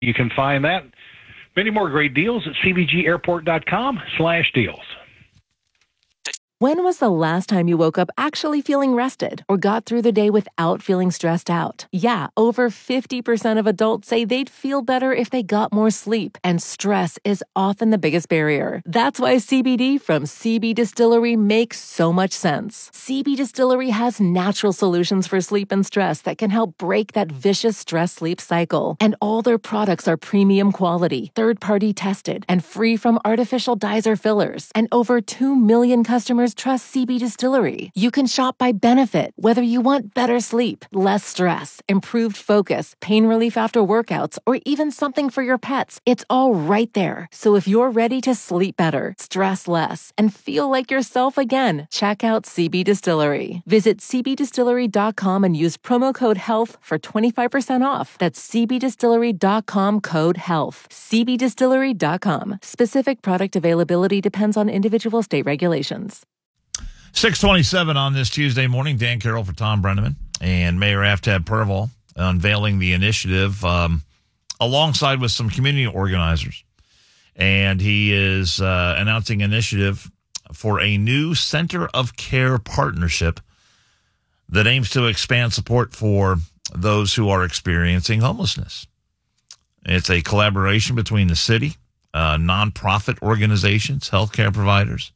You can find that. Many more great deals at cbgairport.com/deals. When was the last time you woke up actually feeling rested or got through the day without feeling stressed out? Yeah, over 50% of adults say they'd feel better if they got more sleep, and stress is often the biggest barrier. That's why CBD from CB Distillery makes so much sense. CB Distillery has natural solutions for sleep and stress that can help break that vicious stress-sleep cycle. And all their products are premium quality, third-party tested, and free from artificial dyes or fillers. And over 2 million customers trust CB Distillery. You can shop by benefit, whether you want better sleep, less stress, improved focus, pain relief after workouts, or even something for your pets. It's all right there. So if you're ready to sleep better, stress less, and feel like yourself again, check out CB Distillery. Visit cbdistillery.com and use promo code HEALTH for 25% off. That's cbdistillery.com, code HEALTH. cbdistillery.com. Specific product availability depends on individual state regulations. 6:27 on this Tuesday morning. Dan Carroll for Tom Brenneman and Mayor Aftab Purval unveiling the initiative alongside with some community organizers. And he is announcing an initiative for a new Center of Care partnership that aims to expand support for those who are experiencing homelessness. It's a collaboration between the city, nonprofit organizations, healthcare providers,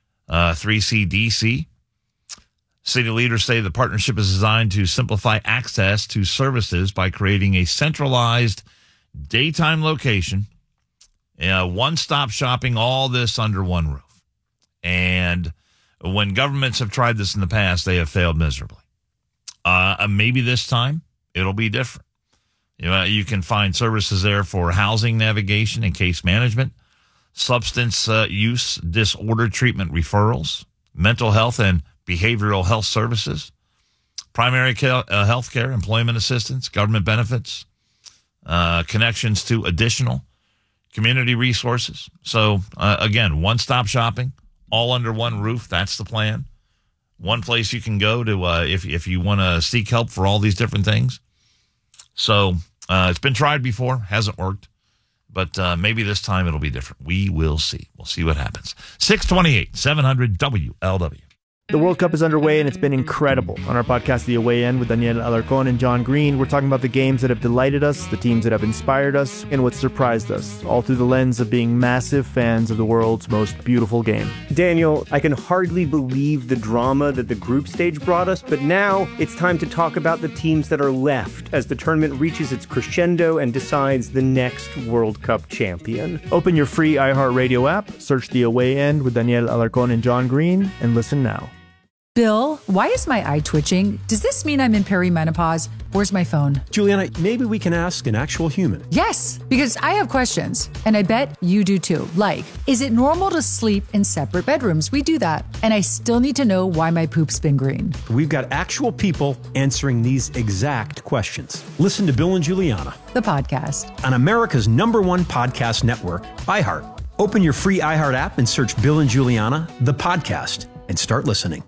3CDC. City leaders say the partnership is designed to simplify access to services by creating a centralized daytime location, one-stop shopping, all this under one roof. And when governments have tried this in the past, they have failed miserably. Maybe this time it'll be different. You can find services there for housing navigation and case management, substance use disorder treatment referrals, mental health and behavioral health services, primary health care, employment assistance, government benefits, connections to additional community resources. So, again, one-stop shopping, all under one roof. That's the plan. One place you can go to if you want to seek help for all these different things. So it's been tried before, hasn't worked. But maybe this time it'll be different. We will see. We'll see what happens. 628, 700 WLW. The World Cup is underway, and it's been incredible. On our podcast, The Away End, with Daniel Alarcón and John Green, we're talking about the games that have delighted us, the teams that have inspired us, and what surprised us, all through the lens of being massive fans of the world's most beautiful game. Daniel, I can hardly believe the drama that the group stage brought us, but now it's time to talk about the teams that are left as the tournament reaches its crescendo and decides the next World Cup champion. Open your free iHeartRadio app, search The Away End with Daniel Alarcón and John Green, and listen now. Bill, why is my eye twitching? Does this mean I'm in perimenopause? Where's my phone? Juliana, maybe we can ask an actual human. Yes, because I have questions, and I bet you do too. Like, is it normal to sleep in separate bedrooms? We do that. And I still need to know why my poop's been green. We've got actual people answering these exact questions. Listen to Bill and Juliana, the podcast, on America's #1 podcast network, iHeart. Open your free iHeart app and search Bill and Juliana, the podcast, and start listening.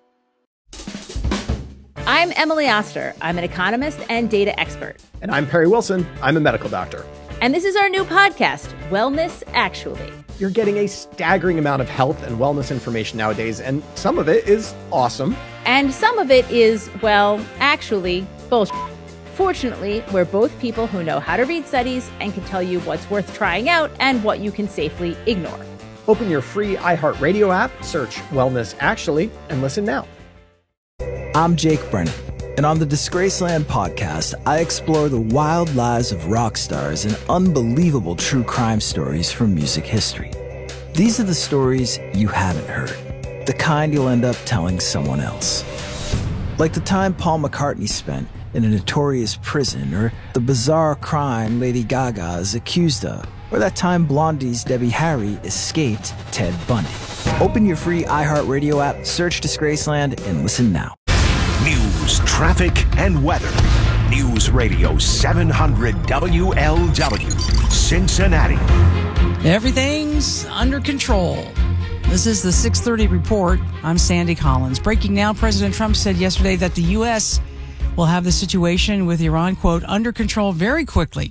I'm Emily Oster. I'm an economist and data expert. And I'm Perry Wilson. I'm a medical doctor. And this is our new podcast, Wellness Actually. You're getting a staggering amount of health and wellness information nowadays, and some of it is awesome. And some of it is, well, actually, bullshit. Fortunately, we're both people who know how to read studies and can tell you what's worth trying out and what you can safely ignore. Open your free iHeartRadio app, search Wellness Actually, and listen now. I'm Jake Brennan, and on the Disgraceland podcast, I explore the wild lives of rock stars and unbelievable true crime stories from music history. These are the stories you haven't heard, the kind you'll end up telling someone else. Like the time Paul McCartney spent in a notorious prison, or the bizarre crime Lady Gaga is accused of, or that time Blondie's Debbie Harry escaped Ted Bundy. Open your free iHeartRadio app, search Disgraceland, and listen now. News, traffic, and weather. News Radio 700 WLW, Cincinnati. Everything's under control. This is the 6:30 report. I'm Sandy Collins. Breaking now, President Trump said yesterday that the U.S. will have the situation with Iran, quote, under control very quickly.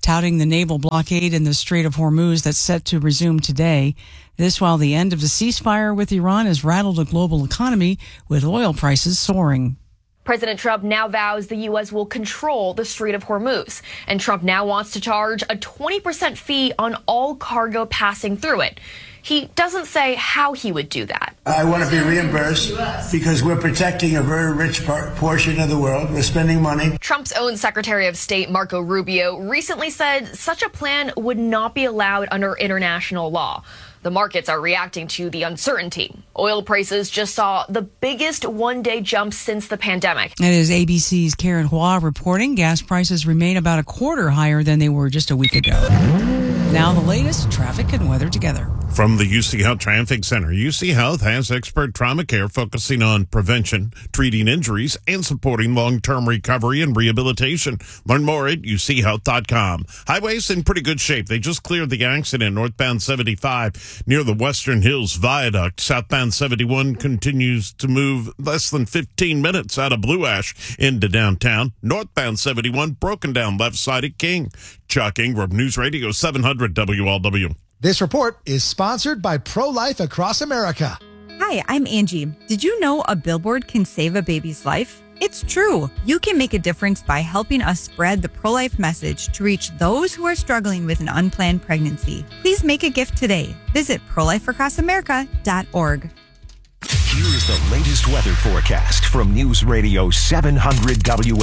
touting the naval blockade in the Strait of Hormuz that's set to resume today. This while the end of the ceasefire with Iran has rattled the global economy, with oil prices soaring. President Trump now vows the U.S. will control the Strait of Hormuz, and Trump now wants to charge a 20% fee on all cargo passing through it. He doesn't say how he would do that. I want to be reimbursed because we're protecting a very rich portion of the world. We're spending money. Trump's own Secretary of State, Marco Rubio, recently said such a plan would not be allowed under international law. The markets are reacting to the uncertainty. Oil prices just saw the biggest one-day jump since the pandemic. It is ABC's Karen Hua reporting. Gas prices remain about a quarter higher than they were just a week ago. Now the latest traffic and weather together. From the UC Health Traffic Center, UC Health has expert trauma care focusing on prevention, treating injuries, and supporting long-term recovery and rehabilitation. Learn more at uchealth.com. Highways in pretty good shape. They just cleared the accident northbound 75 near the Western Hills Viaduct. Southbound 71 continues to move less than 15 minutes out of Blue Ash into downtown. Northbound 71 broken down left side at King. Chuck Ingram, News Radio 700 WLW. This report is sponsored by Pro-Life Across America. Hi, I'm Angie. Did you know a billboard can save a baby's life? It's true. You can make a difference by helping us spread the pro-life message to reach those who are struggling with an unplanned pregnancy. Please make a gift today. Visit prolifeacrossamerica.org. Here is the latest weather forecast from News Radio 700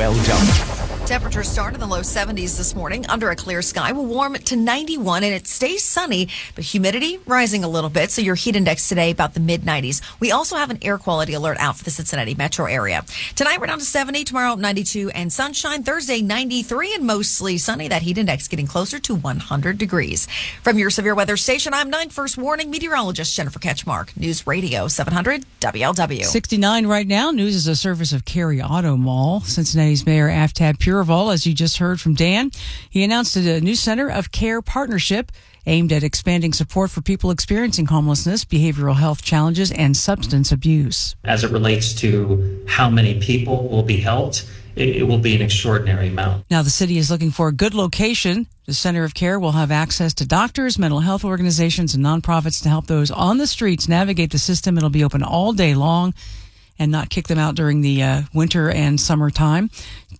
WLW. Temperatures start in the low 70s this morning under a clear sky. Will warm to 91 and it stays sunny, but humidity rising a little bit. So your heat index today about the mid 90s. We also have an air quality alert out for the Cincinnati metro area. Tonight we're down to 70, tomorrow 92 and sunshine. Thursday 93 and mostly sunny. That heat index getting closer to 100 degrees. From your severe weather station, I'm 9 First Warning meteorologist Jennifer Ketchmark. News Radio 700 WLW. 69 right now. News is a service of Cary Auto Mall. Cincinnati's Mayor Aftab Purival, as you just heard from Dan, he announced a new Center of Care partnership aimed at expanding support for people experiencing homelessness, behavioral health challenges, and substance abuse. As it relates to how many people will be helped, it will be an extraordinary amount. Now, the city is looking for a good location. The Center of Care will have access to doctors, mental health organizations, and nonprofits to help those on the streets navigate the system. It'll be open all day long and not kick them out during the winter and summertime.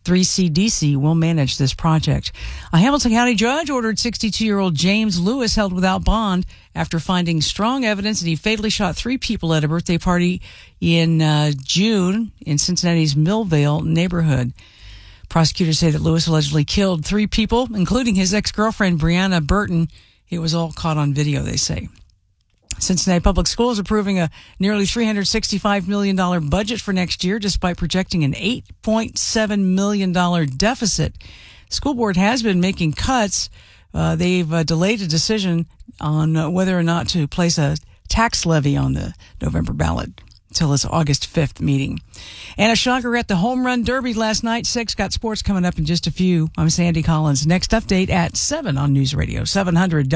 3CDC will manage this project. A Hamilton County judge ordered 62-year-old James Lewis held without bond after finding strong evidence that he fatally shot 3 people at a birthday party in June in Cincinnati's Millvale neighborhood. Prosecutors say that Lewis allegedly killed 3 people, including his ex-girlfriend, Brianna Burton. It was all caught on video, they say. Cincinnati Public Schools approving a nearly $365 million budget for next year, despite projecting an $8.7 million deficit. School board has been making cuts. They've delayed a decision on whether or not to place a tax levy on the November ballot until its August 5th meeting. And a shocker at the Home Run Derby last night. 6 got sports coming up in just a few. I'm Sandy Collins. Next update at 7 on News Radio 700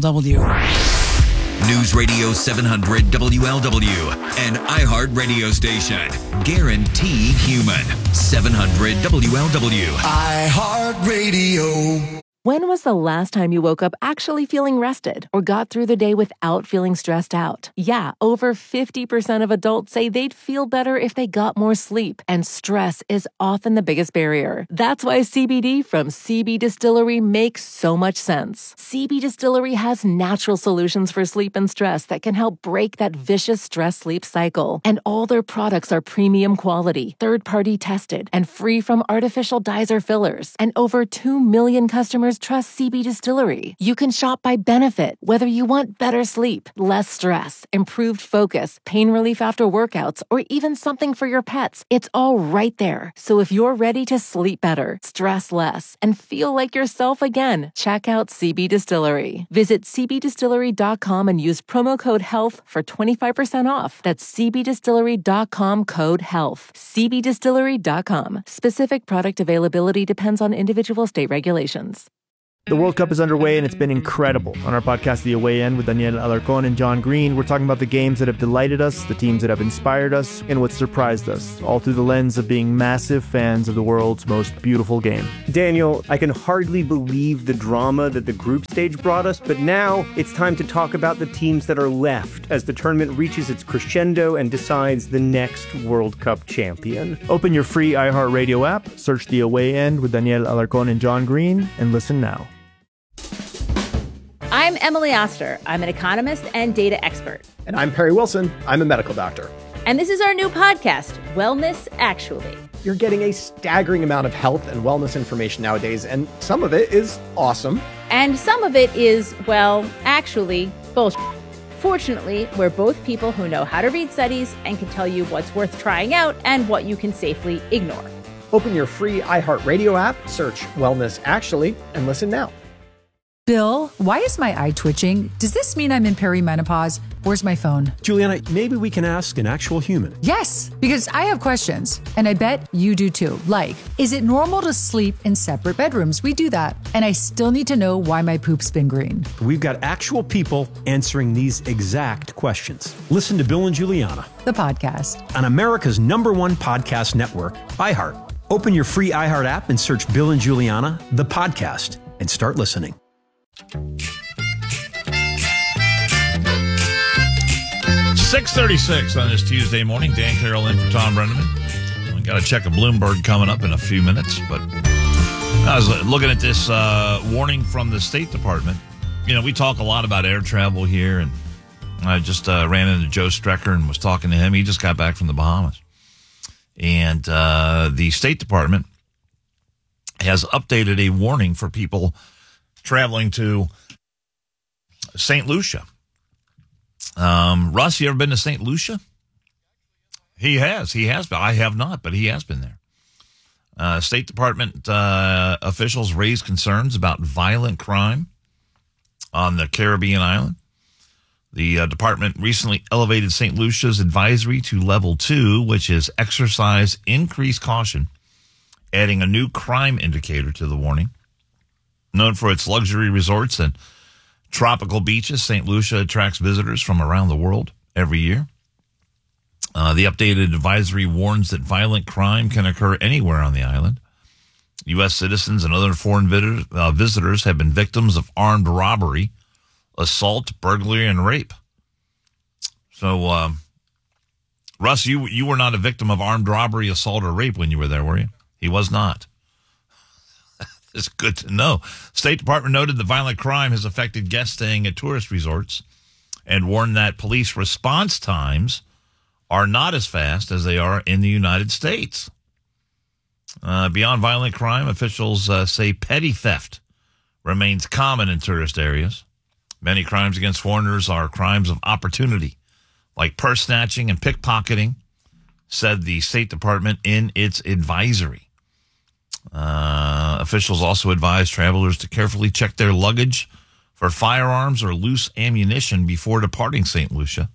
WLW. News Radio 700 WLW, an iHeart radio station. Guaranteed human. 700 WLW. iHeart Radio. When was the last time you woke up actually feeling rested or got through the day without feeling stressed out? Yeah, over 50% of adults say they'd feel better if they got more sleep, and stress is often the biggest barrier. That's why CBD from CB Distillery makes so much sense. CB Distillery has natural solutions for sleep and stress that can help break that vicious stress-sleep cycle. And all their products are premium quality, third-party tested, and free from artificial dyes or fillers. And over 2 million customers trust CB Distillery. You can shop by benefit, whether you want better sleep, less stress, improved focus, pain relief after workouts, or even something for your pets. It's all right there. So if you're ready to sleep better, stress less, and feel like yourself again, check out CB Distillery. Visit cbdistillery.com and use promo code HEALTH for 25% off. That's cbdistillery.com code HEALTH. cbdistillery.com. Specific product availability depends on individual state regulations. The World Cup is underway, and it's been incredible. On our podcast, The Away End, with Daniel Alarcón and John Green, we're talking about the games that have delighted us, the teams that have inspired us, and what surprised us, all through the lens of being massive fans of the world's most beautiful game. Daniel, I can hardly believe the drama that the group stage brought us, but now it's time to talk about the teams that are left as the tournament reaches its crescendo and decides the next World Cup champion. Open your free iHeartRadio app, search The Away End with Daniel Alarcón and John Green, and listen now. I'm Emily Oster. I'm an economist and data expert. And I'm Perry Wilson. I'm a medical doctor. And this is our new podcast, Wellness Actually. You're getting a staggering amount of health and wellness information nowadays, and some of it is awesome. And some of it is, well, actually, bullshit. Fortunately, we're both people who know how to read studies and can tell you what's worth trying out and what you can safely ignore. Open your free iHeartRadio app, search Wellness Actually, and listen now. Bill, why is my eye twitching? Does this mean I'm in perimenopause? Where's my phone? Juliana, maybe we can ask an actual human. Yes, because I have questions, and I bet you do too. Like, is it normal to sleep in separate bedrooms? We do that. And I still need to know why my poop's been green. We've got actual people answering these exact questions. Listen to Bill and Juliana, the podcast, on America's #1 podcast network, iHeart. Open your free iHeart app and search Bill and Juliana, the podcast, and start listening. 6:36 on this Tuesday morning. Dan Carroll in for Tom Brenneman. We got to check a Bloomberg coming up in a few minutes, but I was looking at this warning from the State Department. You know, we talk a lot about air travel here, and I just ran into Joe Strecker and was talking to him. He just got back from the Bahamas, and the State Department has updated a warning for people traveling to St. Lucia. Russ, you ever been to St. Lucia? He has been. I have not, but he has been there. State Department officials raised concerns about violent crime on the Caribbean island. The department recently elevated St. Lucia's advisory to level 2, which is exercise increased caution, adding a new crime indicator to the warning. Known for its luxury resorts and tropical beaches, St. Lucia attracts visitors from around the world every year. The updated advisory warns that violent crime can occur anywhere on the island. U.S. citizens and other foreign visitors have been victims of armed robbery, assault, burglary, and rape. So, Russ, you were not a victim of armed robbery, assault, or rape when you were there, were you? He was not. It's good to know. State Department noted the violent crime has affected guests staying at tourist resorts and warned that police response times are not as fast as they are in the United States. Beyond violent crime, officials say petty theft remains common in tourist areas. Many crimes against foreigners are crimes of opportunity, like purse snatching and pickpocketing, said the State Department in its advisory. Officials also advise travelers to carefully check their luggage for firearms or loose ammunition before departing St. Lucia.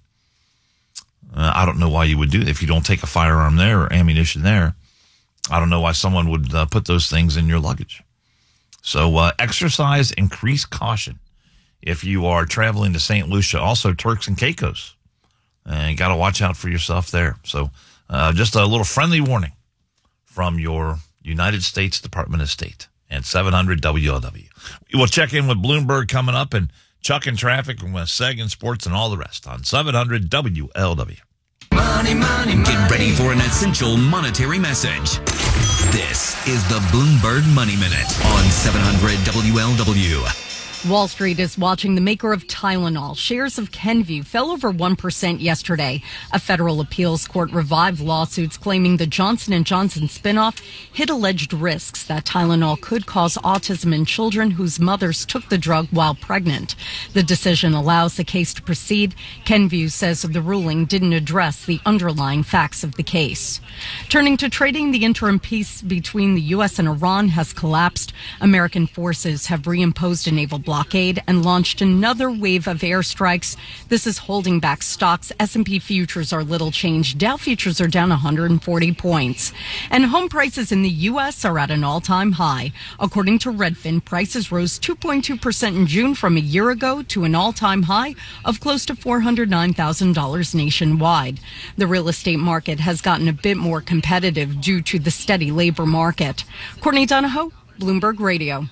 I don't know why you would do that if you don't take a firearm there or ammunition there. I don't know why someone would put those things in your luggage. So exercise increased caution if you are traveling to St. Lucia. Also, Turks and Caicos. You got to watch out for yourself there. So just a little friendly warning from your United States Department of State and 700 WLW. We'll check in with Bloomberg coming up and Chuck in traffic and with Seg in sports and all the rest on 700 WLW. Money. Get ready for an essential monetary message. This is the Bloomberg Money Minute on 700 WLW. Wall Street is watching the maker of Tylenol. Shares of Kenvue fell over 1% yesterday. A federal appeals court revived lawsuits claiming the Johnson & Johnson spinoff hid alleged risks that Tylenol could cause autism in children whose mothers took the drug while pregnant. The decision allows the case to proceed. Kenvue says the ruling didn't address the underlying facts of the case. Turning to trading, the interim peace between the U.S. and Iran has collapsed. American forces have reimposed a naval blockade blockade and launched another wave of airstrikes. This is holding back stocks. S&P futures are little changed. Dow futures are down 140 points. And home prices in the U.S. are at an all-time high. According to Redfin, prices rose 2.2% in June from a year ago to an all-time high of close to $409,000 nationwide. The real estate market has gotten a bit more competitive due to the steady labor market. Courtney Donahoe, Bloomberg Radio.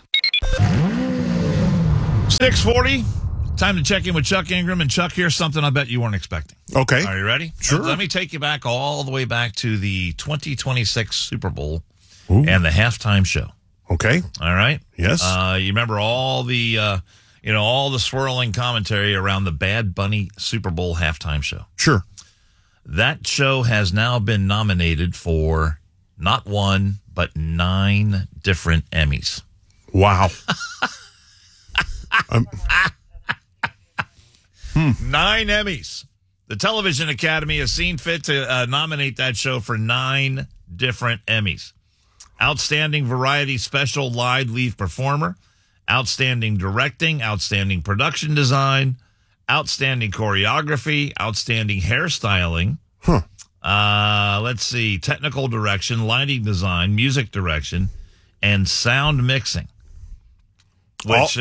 6:40. Time to check in with Chuck Ingram. And Chuck, here's something I bet you weren't expecting. Okay. Are you ready? Sure. Let me take you back all the way back to the 2026 Super Bowl and the halftime show. Okay. All right. Yes. You remember all the, all the swirling commentary around the Bad Bunny Super Bowl halftime show. Sure. That show has now been nominated for not one, but 9 different Emmys. Wow. 9 Emmys. The Television Academy has seen fit to nominate that show for 9 different Emmys. Outstanding Variety Special Live Lead Performer, Outstanding Directing, Outstanding Production Design, Outstanding Choreography, Outstanding Hairstyling. Let's see, Technical Direction, Lighting Design, Music Direction, and Sound Mixing. Which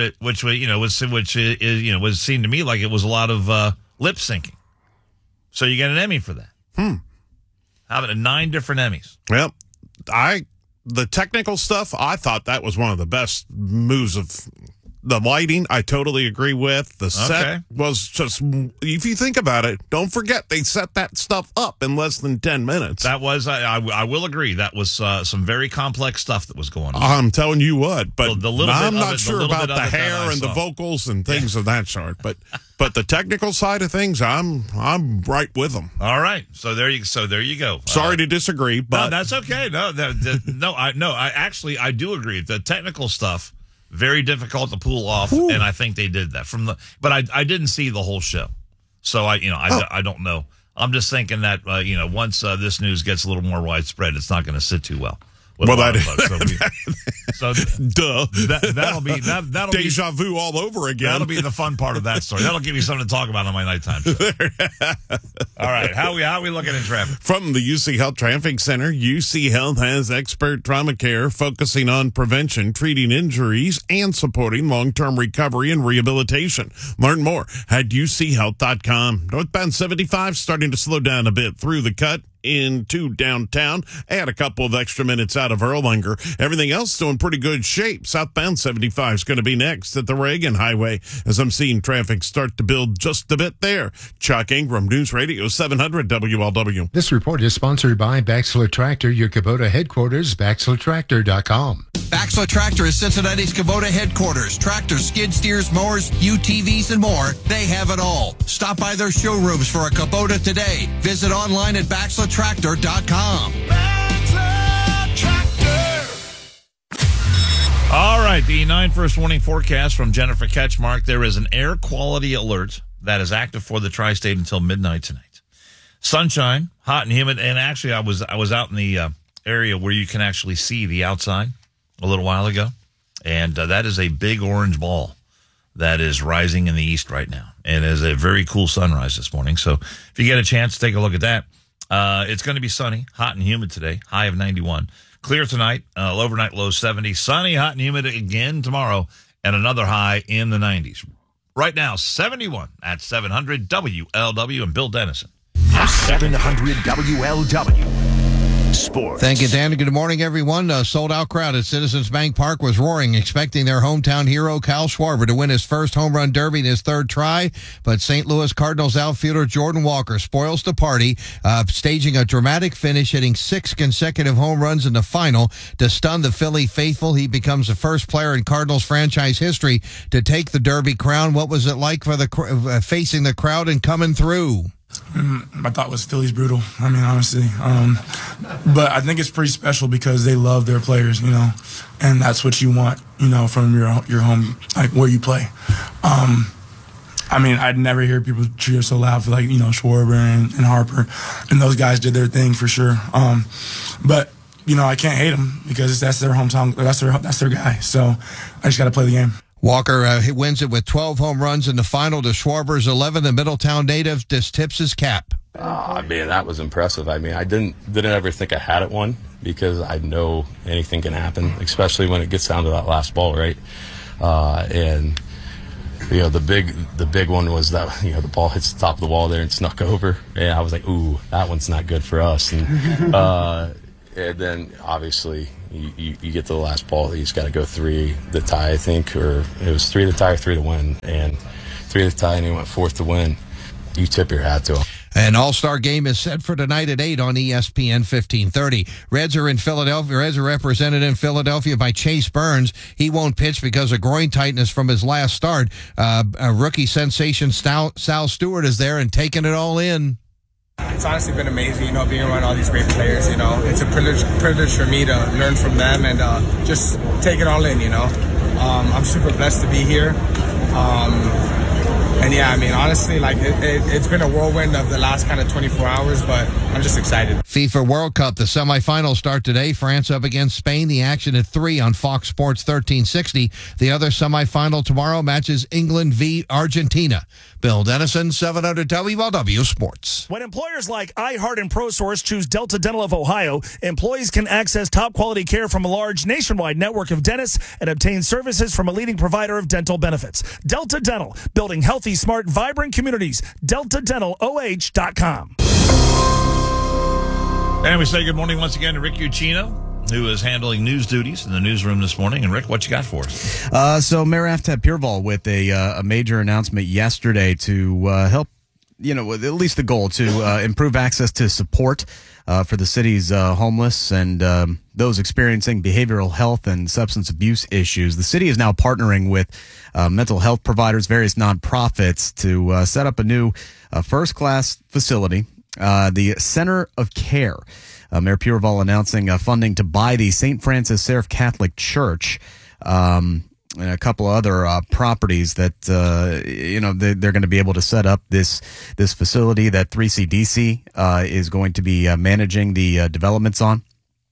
was seemed to me like it was a lot of lip syncing. So you get an Emmy for that. How about 9 different Emmys? Well, the technical stuff, I thought that was one of the best moves of the lighting. I totally agree with. The set was just, if you think about it, don't forget they set that stuff up in less than 10 minutes. That was, I will agree, that was some very complex stuff that was going on. I'm telling you what, but I'm not sure about the hair hair and the vocals and things of that sort. But the technical side of things, I'm right with them. All right, so there you go. Sorry to disagree, but no, that's okay. I do agree. The technical stuff, very difficult to pull off, and I think they did that but I didn't see the whole show, so I don't know. I'm just thinking that once this news gets a little more widespread, it's not going to sit too well. Well, that'll be deja vu all over again. That'll be the fun part of that story. That'll give me something to talk about on my nighttime show. All right, how are we looking in traffic? From the UC Health Traffic Center, UC Health has expert trauma care focusing on prevention, treating injuries, and supporting long-term recovery and rehabilitation. Learn more at uchealth.com. Northbound 75 starting to slow down a bit through the cut into downtown. Add a couple of extra minutes out of Erlanger. Everything else still in pretty good shape. Southbound 75 is going to be next at the Reagan Highway as I'm seeing traffic start to build just a bit there. Chuck Ingram, News Radio 700 WLW. This report is sponsored by Baxler Tractor, your Kubota headquarters, BaxlerTractor.com. Baxler Tractor is Cincinnati's Kubota headquarters. Tractors, skid steers, mowers, UTVs, and more. They have it all. Stop by their showrooms for a Kubota today. Visit online at BaxlerTractor.com. All right, the 9 first warning forecast from Jennifer Ketchmark. There is an air quality alert that is active for the tri-state until midnight tonight. Sunshine, hot and humid, and actually I was out in the area where you can actually see the outside a little while ago, and that is a big orange ball that is rising in the east right now, and is a very cool sunrise this morning. So if you get a chance, take a look at that. It's going to be sunny, hot and humid today, high of 91. Clear tonight, overnight low 70. Sunny, hot and humid again tomorrow, and another high in the 90s. Right now, 71 at 700 WLW and Bill Dennison. 700 WLW. Sports. Thank you, Dan. Good morning, everyone. A sold-out crowd at Citizens Bank Park was roaring, expecting their hometown hero, Kyle Schwarber, to win his first home run derby in his third try. But St. Louis Cardinals outfielder Jordan Walker spoils the party, staging a dramatic finish, hitting 6 consecutive home runs in the final. To stun the Philly faithful, he becomes the first player in Cardinals franchise history to take the derby crown. What was it like for the facing the crowd and coming through? I thought was Philly's brutal. I mean, honestly. But I think it's pretty special because they love their players, and that's what you want, from your home, like where you play. I mean, I'd never hear people cheer so loud for Schwarber and Harper, and those guys did their thing for sure. But I can't hate them because that's their hometown, that's their guy. So I just got to play the game. Walker wins it with 12 home runs in the final to Schwarber's 11. The Middletown native just tips his cap. I mean, that was impressive. I mean, I didn't ever think I had it won because I know anything can happen, especially when it gets down to that last ball, right? And the big one was that the ball hits the top of the wall there and snuck over, and I was like, ooh, that one's not good for us. And then obviously you get to the last ball, you just got to go 3 the tie, I think, or it was 3 the tie, 3 to win, and 3 the tie, and he went 4th to win. You tip your hat to him. An all-star game is set for tonight at 8 on ESPN 1530. Reds are in Philadelphia. Reds are represented in Philadelphia by Chase Burns. He won't pitch because of groin tightness from his last start. Rookie sensation Sal Stewart is there and taking it all in. It's honestly been amazing, being around all these great players. It's a privilege for me to learn from them and just take it all in. I'm super blessed to be here. And yeah, I mean, honestly, it's been a whirlwind of the last kind of 24 hours, but I'm just excited. FIFA World Cup, the semifinals start today. France up against Spain. The action at 3 on Fox Sports 1360. The other semifinal tomorrow matches England v. Argentina. Bill Dennison, 700 WLW Sports. When employers like iHeart and ProSource choose Delta Dental of Ohio, employees can access top-quality care from a large nationwide network of dentists and obtain services from a leading provider of dental benefits. Delta Dental, building healthy, smart, vibrant communities. DeltaDentalOH.com. And we say good morning once again to Rick Uccino, who is handling news duties in the newsroom this morning. And Rick, what you got for us? So Mayor Aftab Pureval with a major announcement yesterday to help, with at least the goal to improve access to support for the city's homeless and those experiencing behavioral health and substance abuse issues. The city is now partnering with mental health providers, various nonprofits, to set up a new first-class facility, the Center of Care. Mayor Pureval announcing funding to buy the St. Francis Seraph Catholic Church and a couple of other properties that they're going to be able to set up this facility that 3CDC is going to be managing the developments on,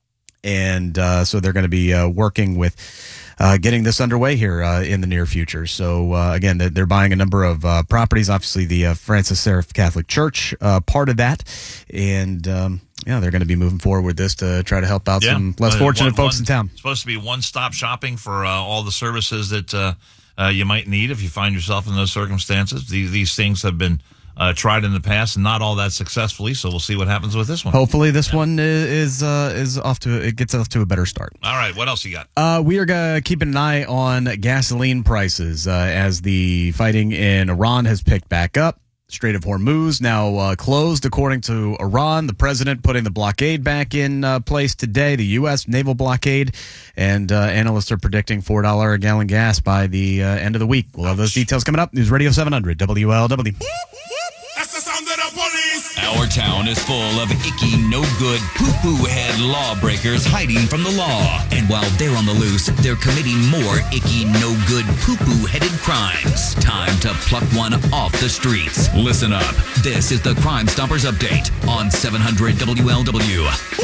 and so they're going to be working with getting this underway here in the near future. So again, they're buying a number of properties. Obviously, the Francis Seraph Catholic Church part of that, and they're going to be moving forward with this to try to help out some less fortunate folks in town. It's supposed to be one-stop shopping for all the services that you might need if you find yourself in those circumstances. These things have been tried in the past and not all that successfully, so we'll see what happens with this one. Hopefully this one is off to a better start. All right, what else you got? We are going to keep an eye on gasoline prices as the fighting in Iran has picked back up. Strait of Hormuz now closed, according to Iran. The president putting the blockade back in place today, the U.S. naval blockade, and analysts are predicting $4 a gallon gas by the end of the week. We'll have those details coming up. News Radio 700 WLW. That's the sound of the police. Our town is full of icky, no-good, poo-poo head lawbreakers hiding from the law. And while they're on the loose, they're committing more icky, no-good, poo-poo headed crimes. Time to pluck one off the streets. Listen up. This is the Crime Stoppers Update on 700 WLW.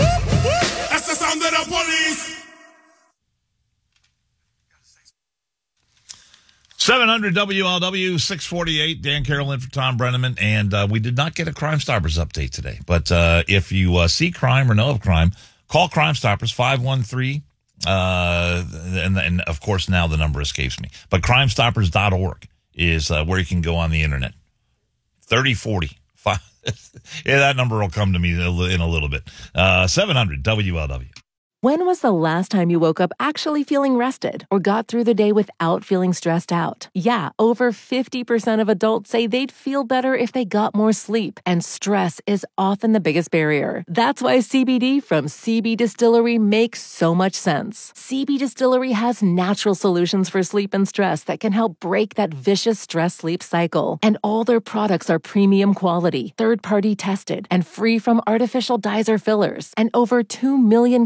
That's the sound of the police. 700 WLW, 648. Dan Carroll in for Tom Brenneman. And we did not get a Crime Stoppers update today. But if you see crime or know of crime, call Crime Stoppers, 513. And of course, now the number escapes me. But crimestoppers.org is where you can go on the internet. 3040. Yeah, that number will come to me in a little bit. 700 WLW. When was the last time you woke up actually feeling rested or got through the day without feeling stressed out? Yeah, over 50% of adults say they'd feel better if they got more sleep, and stress is often the biggest barrier. That's why CBD from CB Distillery makes so much sense. CB Distillery has natural solutions for sleep and stress that can help break that vicious stress-sleep cycle. And all their products are premium quality, third-party tested, and free from artificial dyes or fillers. And over 2 million customers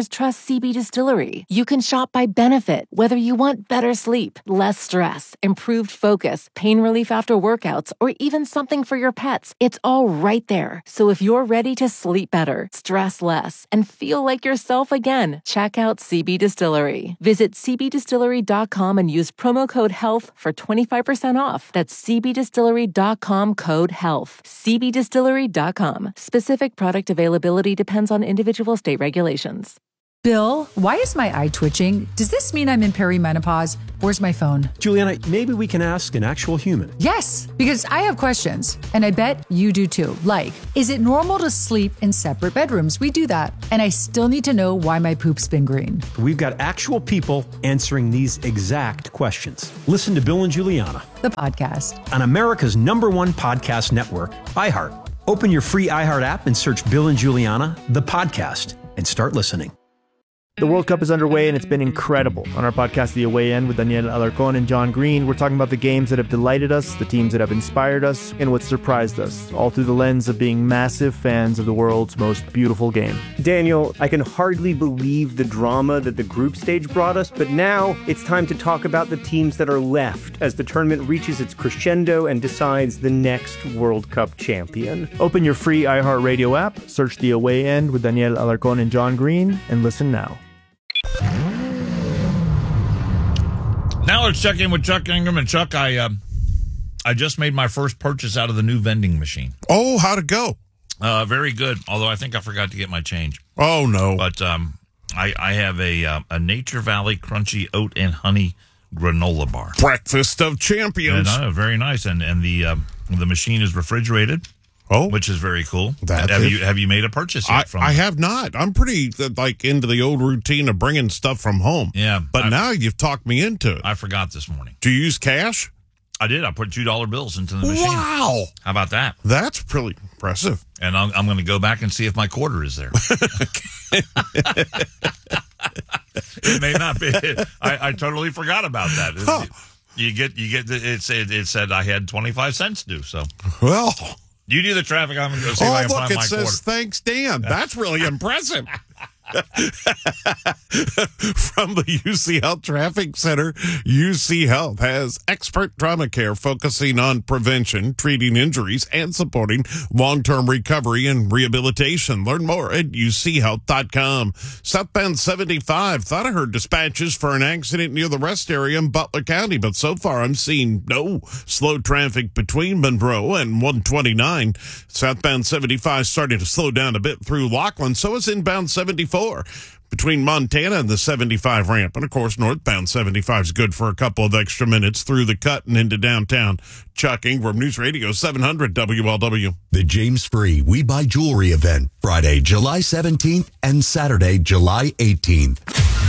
customers trust CB Distillery. You can shop by benefit, whether you want better sleep, less stress, improved focus, pain relief after workouts, or even something for your pets. It's all right there. So if you're ready to sleep better, stress less, and feel like yourself again, check out CB Distillery. Visit cbdistillery.com and use promo code HEALTH for 25% off. That's cbdistillery.com code HEALTH. cbdistillery.com. Specific product availability depends on individual state regulations. Bill, why is my eye twitching? Does this mean I'm in perimenopause? Where's my phone? Juliana, maybe we can ask an actual human. Yes, because I have questions, and I bet you do too. Like, is it normal to sleep in separate bedrooms? We do that, and I still need to know why my poop's been green. We've got actual people answering these exact questions. Listen to Bill and Juliana, the podcast, on America's #1 podcast network, iHeart. Open your free iHeart app and search Bill and Juliana, the podcast, and start listening. The World Cup is underway, and it's been incredible. On our podcast, The Away End, with Daniel Alarcon and John Green, we're talking about the games that have delighted us, the teams that have inspired us, and what surprised us, all through the lens of being massive fans of the world's most beautiful game. Daniel, I can hardly believe the drama that the group stage brought us, but now it's time to talk about the teams that are left as the tournament reaches its crescendo and decides the next World Cup champion. Open your free iHeartRadio app, search The Away End with Daniel Alarcon and John Green, and listen now. Now let's check in with Chuck Ingram. And Chuck, I just made my first purchase out of the new vending machine. Oh, how'd it go? Very good. Although I think I forgot to get my change. Oh no! But I have a Nature Valley Crunchy Oat and Honey granola bar. Breakfast of champions. Very nice. And the machine is refrigerated. Oh, which is very cool. Have you made a purchase yet? I have not. I'm pretty into the old routine of bringing stuff from home. Yeah, but now you've talked me into it. I forgot this morning. Do you use cash? I did. I put $2 bills into the machine. Wow! How about that? That's pretty impressive. And I'm going to go back and see if my quarter is there. It may not be. I totally forgot about that. Huh. You get. It said I had 25 cents due. So well. You do the traffic. I'm going to go see if I can find my quarter. Look, it says, thanks, Dan. That's really impressive. From the UC Health Traffic Center, UC Health has expert trauma care focusing on prevention, treating injuries, and supporting long-term recovery and rehabilitation. Learn more at uchealth.com. Southbound 75. Thought I heard dispatches for an accident near the rest area in Butler County, but so far I'm seeing no slow traffic between Monroe and 129. Southbound 75 starting to slow down a bit through Laughlin, so is inbound 74. Between Montana and the 75 ramp. And, of course, northbound 75 is good for a couple of extra minutes through the cut and into downtown. Chuck Ingram, News Radio 700 WLW. The James Free We Buy Jewelry event, Friday, July 17th and Saturday, July 18th.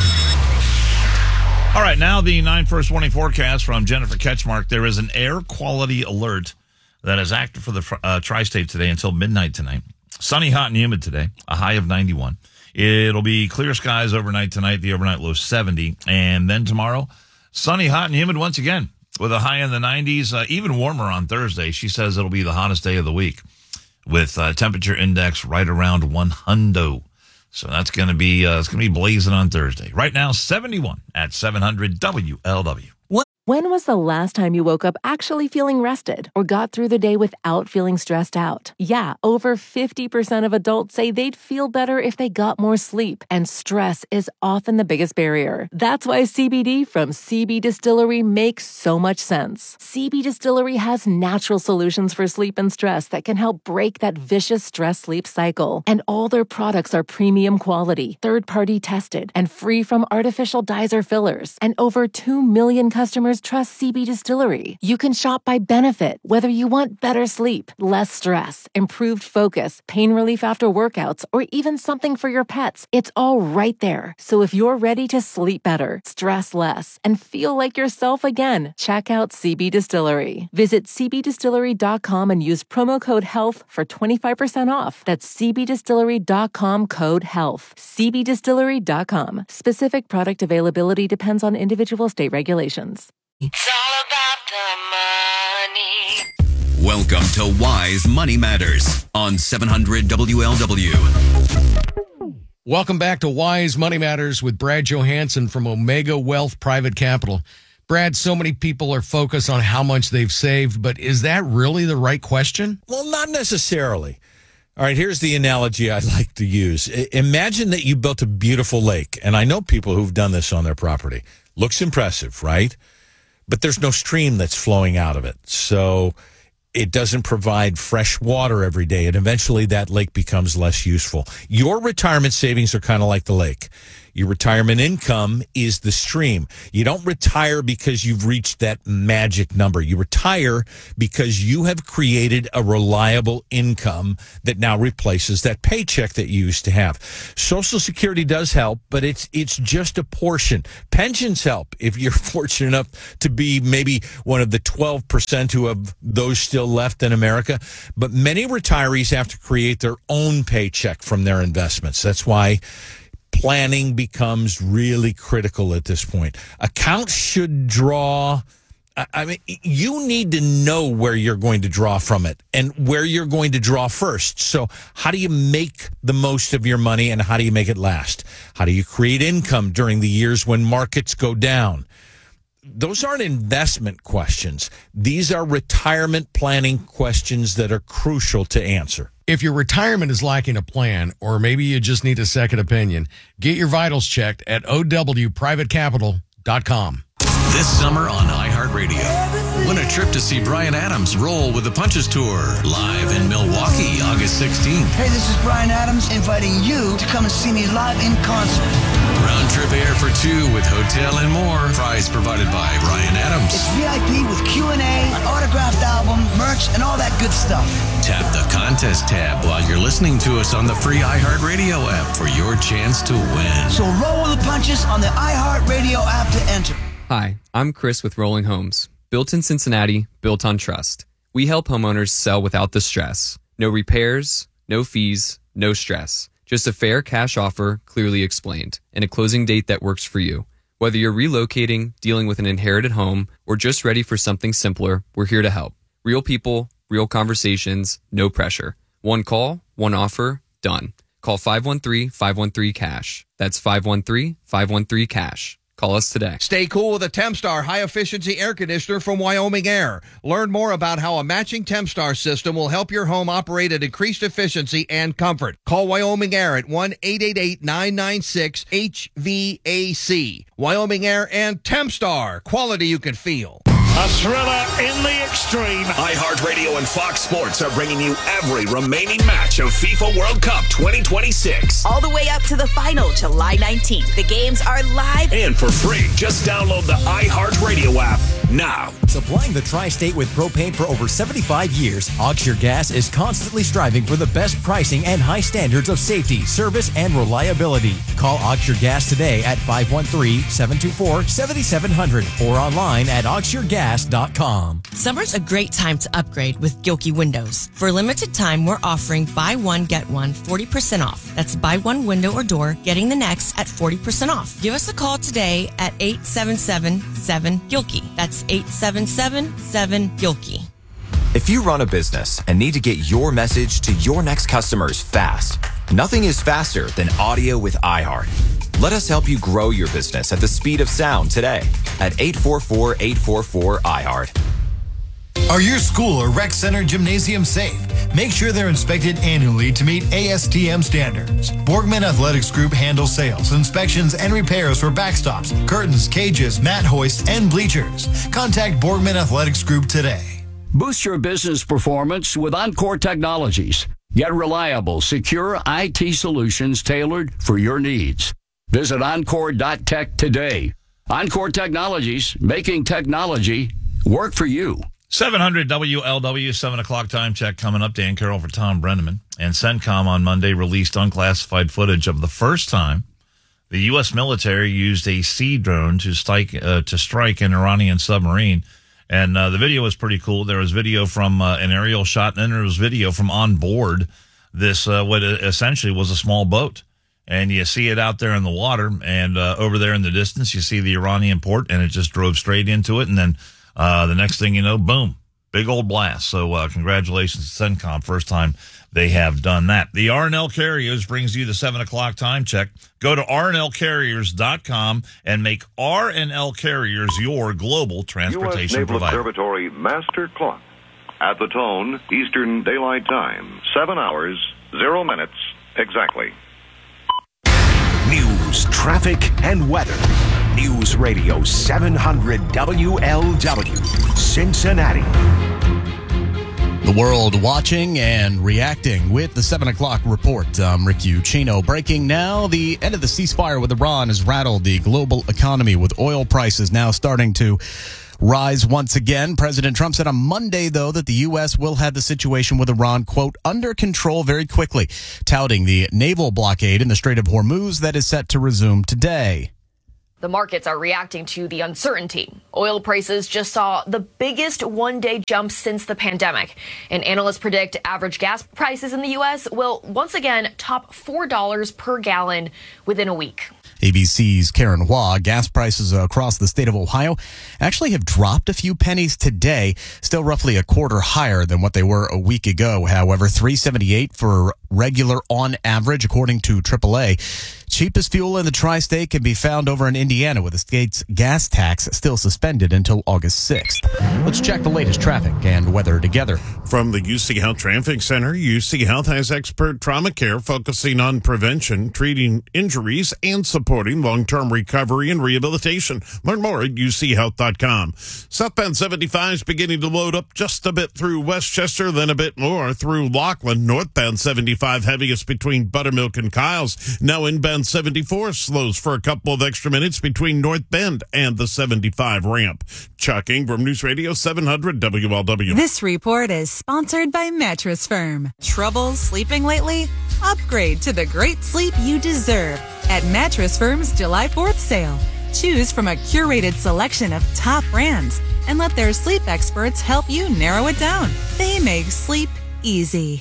All right, now the 9 First Warning forecast from Jennifer Ketchmark. There is an air quality alert that is active for the tri-state today until midnight tonight. Sunny, hot, and humid today, a high of 91. It'll be clear skies overnight tonight, the overnight low 70. And then tomorrow, sunny, hot, and humid once again with a high in the 90s, even warmer on Thursday. She says it'll be the hottest day of the week with temperature index right around 100. So that's going to be blazing on Thursday. Right now, 71 at 700 WLW. When was the last time you woke up actually feeling rested or got through the day without feeling stressed out? Yeah, over 50% of adults say they'd feel better if they got more sleep, and stress is often the biggest barrier. That's why CBD from CB Distillery makes so much sense. CB Distillery has natural solutions for sleep and stress that can help break that vicious stress-sleep cycle. And all their products are premium quality, third-party tested, and free from artificial dyes or fillers. And over 2 million customers trust CB Distillery. You can shop by benefit, whether you want better sleep, less stress, improved focus, pain relief after workouts, or even something for your pets. It's all right there. So if you're ready to sleep better, stress less, and feel like yourself again, check out CB Distillery. Visit cbdistillery.com and use promo code HEALTH for 25% off. That's cbdistillery.com code HEALTH. cbdistillery.com. Specific product availability depends on individual state regulations. It's all about the money. Welcome to Wise Money Matters on 700 WLW. Welcome back to Wise Money Matters with Brad Johansson from Omega Wealth Private Capital. Brad, so many people are focused on how much they've saved, but is that really the right question? Well, not necessarily. All right, here's the analogy I'd like to use. Imagine that you built a beautiful lake, and I know people who've done this on their property. Looks impressive, right? But there's no stream that's flowing out of it. So it doesn't provide fresh water every day, and eventually that lake becomes less useful. Your retirement savings are kind of like the lake. Your retirement income is the stream. You don't retire because you've reached that magic number. You retire because you have created a reliable income that now replaces that paycheck that you used to have. Social Security does help, but it's just a portion. Pensions help if you're fortunate enough to be maybe one of the 12% who have those still left in America. But many retirees have to create their own paycheck from their investments. That's why planning becomes really critical at this point. Accounts should draw. I mean, you need to know where you're going to draw from it and where you're going to draw first. So how do you make the most of your money and how do you make it last? How do you create income during the years when markets go down? Those aren't investment questions. These are retirement planning questions that are crucial to answer. If your retirement is lacking a plan, or maybe you just need a second opinion, get your vitals checked at owprivatecapital.com. This summer on iHeartRadio, win a trip to see Bryan Adams roll with the Punches Tour, live in Milwaukee, August 16th. Hey, this is Bryan Adams inviting you to come and see me live in concert. Round trip air for two with hotel and more. Prize provided by Bryan Adams. It's VIP with Q&A, an autographed album, merch, and all that good stuff. Tap the contest tab while you're listening to us on the free iHeartRadio app for your chance to win. So roll with the punches on the iHeartRadio app to enter. Hi, I'm Chris with Rolling Homes. Built in Cincinnati, built on trust. We help homeowners sell without the stress. No repairs, no fees, no stress. Just a fair cash offer, clearly explained, and a closing date that works for you. Whether you're relocating, dealing with an inherited home, or just ready for something simpler, we're here to help. Real people, real conversations, no pressure. One call, one offer, done. Call 513-513-CASH. That's 513-513-CASH. Call us today. Stay cool with a Tempstar high-efficiency air conditioner from Wyoming Air. Learn more about how a matching Tempstar system will help your home operate at increased efficiency and comfort. Call Wyoming Air at 1-888-996-HVAC. Wyoming Air and Tempstar. Quality you can feel. A thriller in the extreme. iHeartRadio and Fox Sports are bringing you every remaining match of FIFA World Cup 2026. All the way up to the final, July 19th. The games are live and for free. Just download the iHeartRadio app now. Supplying the tri-state with propane for over 75 years, Auxure Gas is constantly striving for the best pricing and high standards of safety, service, and reliability. Call Auxure Gas today at 513-724-7700 or online at auxuregas.com. Summer's a great time to upgrade with Gilkey Windows. For a limited time, we're offering buy one, get one 40% off. That's buy one window or door, getting the next at 40% off. Give us a call today at 877-7-GILKEY. That's 877-7-GILKEY. If you run a business and need to get your message to your next customers fast, nothing is faster than audio with iHeart. Let us help you grow your business at the speed of sound today at 844-844-iHeart. Are your school or rec center gymnasium safe? Make sure they're inspected annually to meet ASTM standards. Borgman Athletics Group handles sales, inspections, and repairs for backstops, curtains, cages, mat hoists, and bleachers. Contact Borgman Athletics Group today. Boost your business performance with Encore Technologies. Get reliable, secure IT solutions tailored for your needs. Visit Encore.tech today. Encore Technologies, making technology work for you. 700 WLW, 7 o'clock time check coming up. Dan Carroll for Tom Brenneman. And CENTCOM on Monday released unclassified footage of the first time the U.S. military used a sea drone to strike an Iranian submarine. And the video was pretty cool. There was video from an aerial shot, and then there was video from on board this, what essentially was a small boat. And you see it out there in the water, and over there in the distance, you see the Iranian port, and it just drove straight into it. And then the next thing you know, boom, Big old blast. So congratulations to CENTCOM. First time they have done that. The R+L Carriers brings you the 7 o'clock time check. Go to rnlcarriers.com and make R+L Carriers your global transportation U.S. Naval provider. Observatory Master Clock. At the tone, Eastern Daylight Time. 7 hours, 0 minutes, exactly. News, traffic, and weather. News Radio 700 WLW, Cincinnati. The world watching and reacting with the 7 o'clock report. I'm Rick Ucino. Breaking now, the end of the ceasefire with Iran has rattled the global economy, with oil prices now starting to rise once again. President Trump said on Monday, though, that the U.S. will have the situation with Iran, quote, under control very quickly, touting the naval blockade in the Strait of Hormuz that is set to resume today. The markets are reacting to the uncertainty. Oil prices just saw the biggest one-day jump since the pandemic. And analysts predict average gas prices in the U.S. will once again top $4 per gallon within a week. ABC's Karen Hua. Gas prices across the state of Ohio actually have dropped a few pennies today, still roughly a quarter higher than what they were a week ago. However, $3.78 for regular on average, according to AAA. Cheapest fuel in the tri-state can be found over in Indiana, with the state's gas tax still suspended until August 6th. Let's check the latest traffic and weather together. From the UC Health Traffic Center, UC Health has expert trauma care focusing on prevention, treating injuries, and supporting long-term recovery and rehabilitation. Learn more at uchealth.com. Southbound 75 is beginning to load up just a bit through Westchester, then a bit more through Laughlin. Northbound 75 heaviest between Buttermilk and Kyles. Now inbound 74 slows for a couple of extra minutes between North Bend and the 75 ramp. Chuck Ingram, News Radio 700 WLW. This report is sponsored by Mattress Firm. Trouble sleeping lately? Upgrade to the great sleep you deserve at Mattress Firm's July 4th sale. Choose from a curated selection of top brands and let their sleep experts help you narrow it down. They make sleep easy.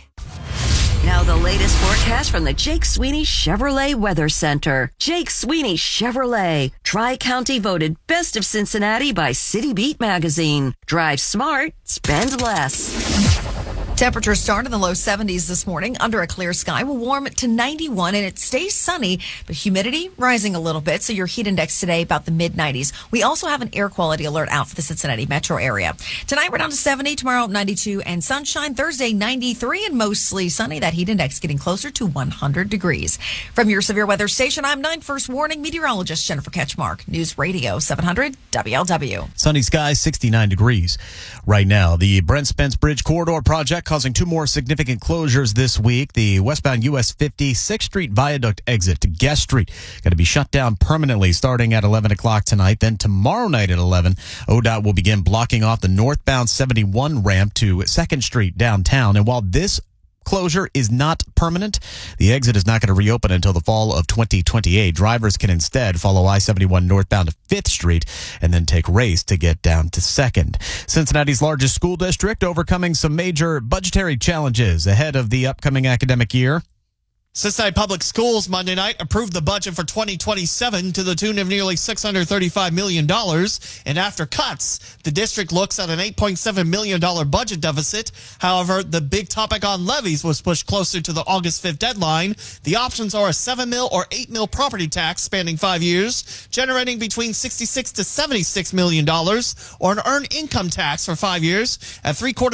Now the latest forecast from the Jake Sweeney Chevrolet Weather Center. Jake Sweeney Chevrolet, Tri-County voted Best of Cincinnati by City Beat magazine. Drive smart, spend less. Temperatures start in the low 70s this morning under a clear sky. Will warm to 91 and it stays sunny, but humidity rising a little bit. So your heat index today about the mid 90s. We also have an air quality alert out for the Cincinnati metro area. Tonight we're down to 70, tomorrow 92 and sunshine. Thursday 93 and mostly sunny. That heat index getting closer to 100 degrees. From your severe weather station, I'm 9 First Warning meteorologist Jennifer Ketchmark. News Radio 700 WLW. Sunny skies, 69 degrees. Right now, the Brent Spence Bridge Corridor project causing two more significant closures this week. The westbound US 50 6th Street Viaduct exit to Guest Street going to be shut down permanently starting at 11 o'clock tonight. Then tomorrow night at 11, ODOT will begin blocking off the northbound 71 ramp to 2nd Street downtown. And while this closure is not permanent, the exit is not going to reopen until the fall of 2028. Drivers can instead follow I-71 northbound to 5th Street and then take Race to get down to 2nd. Cincinnati's largest school district overcoming some major budgetary challenges ahead of the upcoming academic year. Cincinnati Public Schools Monday night approved the budget for 2027 to the tune of nearly $635 million. And after cuts, the district looks at an $8.7 million budget deficit. However, the big topic on levies was pushed closer to the August 5th deadline. The options are a $7 mil or $8 mil property tax spanning 5 years, generating between $66 to $76 million, or an earned income tax for 5 years at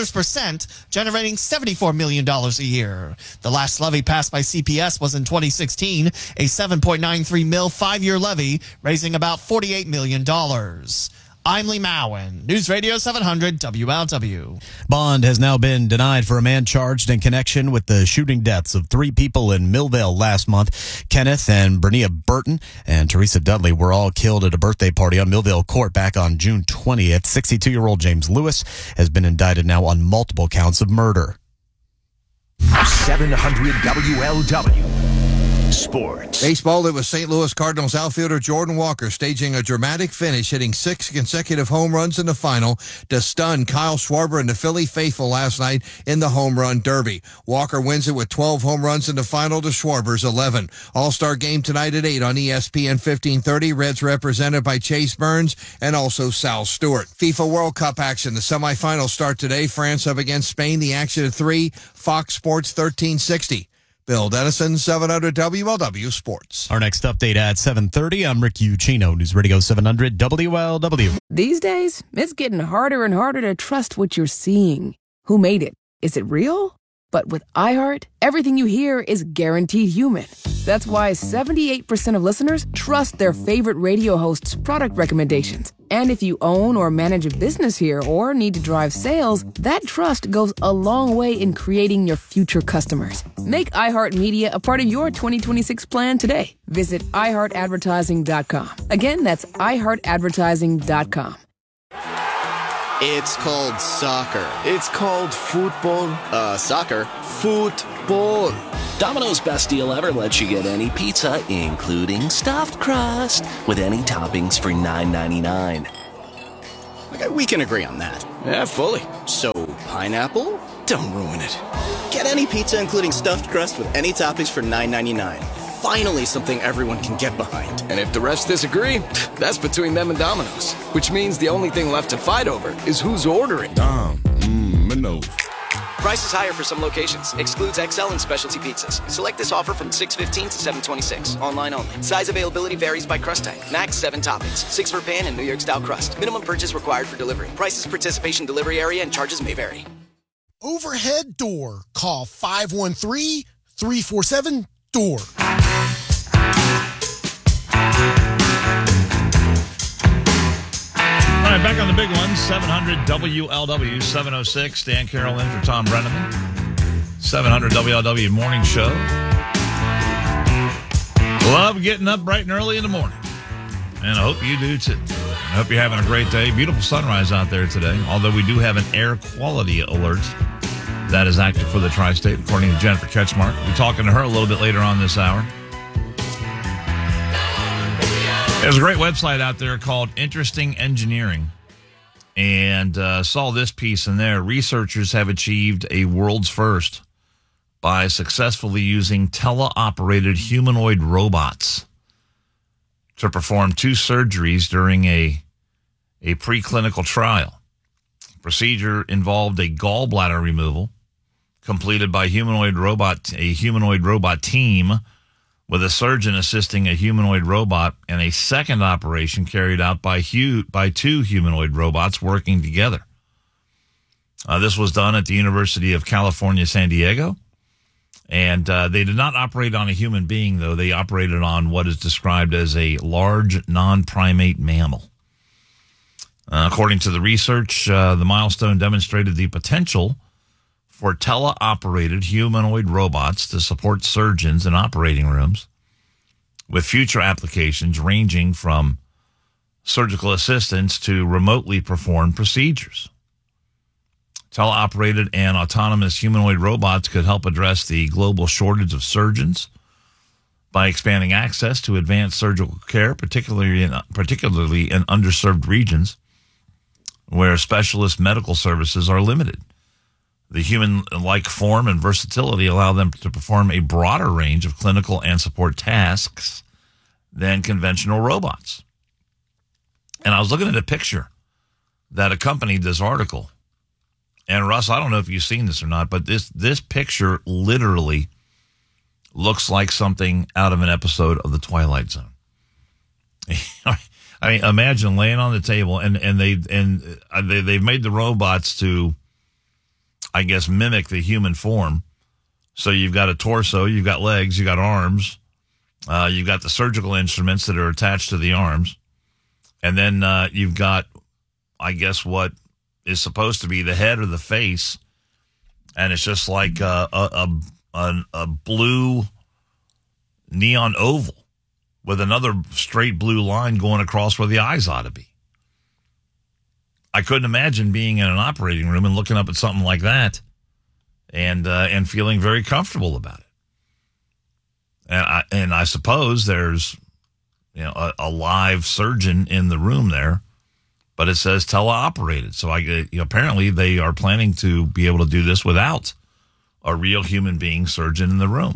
0.75%, generating $74 million a year. The last levy passed by CPS was in 2016, a 7.93 mil 5-year levy, raising about $48 million. I'm Lee Mowen, News Radio 700 WLW. Bond has now been denied for a man charged in connection with the shooting deaths of 3 people in Millvale last month. Kenneth and Bernia Burton and Teresa Dudley were all killed at a birthday party on Millvale Court back on June 20th. 62-year-old James Lewis has been indicted now on multiple counts of murder. 700 WLW. Sports. Baseball, it was St. Louis Cardinals outfielder Jordan Walker staging a dramatic finish, hitting 6 consecutive home runs in the final to stun Kyle Schwarber and the Philly faithful last night in the home run derby. Walker wins it with 12 home runs in the final to Schwarber's 11. All-Star game tonight at 8 on ESPN 1530. Reds represented by Chase Burns and also Sal Stewart. FIFA World Cup action. The semifinals start today. France up against Spain. The action at 3. Fox Sports 1360. Bill Dennison, 700 WLW Sports. Our next update at 7:30. I'm Rick Ucino, News Radio 700 WLW. These days, it's getting harder and harder to trust what you're seeing. Who made it? Is it real? But with iHeart, everything you hear is guaranteed human. That's why 78% of listeners trust their favorite radio hosts' product recommendations. And if you own or manage a business here or need to drive sales, that trust goes a long way in creating your future customers. Make iHeartMedia a part of your 2026 plan today. Visit iHeartAdvertising.com. Again, that's iHeartAdvertising.com. It's called soccer. It's called football. Soccer. Football. Domino's Best Deal Ever lets you get any pizza, including stuffed crust, with any toppings for $9.99. Okay, we can agree on that. Yeah, fully. So, pineapple? Don't ruin it. Get any pizza, including stuffed crust, with any toppings for $9.99. Finally, something everyone can get behind. And if the rest disagree, that's between them and Domino's. Which means the only thing left to fight over is who's ordering. Domino's. Price is higher for some locations. Excludes XL and specialty pizzas. Select this offer from 6/15 to 7/26. Online only. Size availability varies by crust type. Max 7 toppings. 6 for pan and New York style crust. Minimum purchase required for delivery. Prices, participation, delivery area, and charges may vary. Overhead Door. Call 513-347-DOOR. All right, back on the big one, 700 WLW 706. Dan Carroll in for Tom Brenneman. 700 WLW Morning Show. Love getting up bright and early in the morning. And I hope you do too. I hope you're having a great day. Beautiful sunrise out there today, although we do have an air quality alert that is active for the tri-state, according to Jennifer Ketchmark. We'll be talking to her a little bit later on this hour. There's a great website out there called Interesting Engineering, and saw this piece in there. Researchers have achieved a world's first by successfully using teleoperated humanoid robots to perform 2 surgeries during a preclinical trial. The procedure involved a gallbladder removal completed by a humanoid robot team, with a surgeon assisting a humanoid robot, and a second operation carried out by 2 humanoid robots working together. This was done at the University of California, San Diego, and they did not operate on a human being, though. They operated on what is described as a large non-primate mammal. According to the research, the milestone demonstrated the potential for teleoperated humanoid robots to support surgeons in operating rooms, with future applications ranging from surgical assistance to remotely performed procedures. Teleoperated and autonomous humanoid robots could help address the global shortage of surgeons by expanding access to advanced surgical care, particularly in underserved regions where specialist medical services are limited. The human-like form and versatility allow them to perform a broader range of clinical and support tasks than conventional robots. And I was looking at a picture that accompanied this article. And Russ, I don't know if you've seen this or not, but this picture literally looks like something out of an episode of The Twilight Zone. I mean, imagine laying on the table, and they've made the robots to, I guess, mimic the human form. So you've got a torso, you've got legs, you've got arms, you've got the surgical instruments that are attached to the arms, and then you've got, I guess, what is supposed to be the head or the face, and it's just like a blue neon oval with another straight blue line going across where the eyes ought to be. I couldn't imagine being in an operating room and looking up at something like that and feeling very comfortable about it. And I suppose there's, a live surgeon in the room there, but it says teleoperated. So apparently they are planning to be able to do this without a real human being surgeon in the room.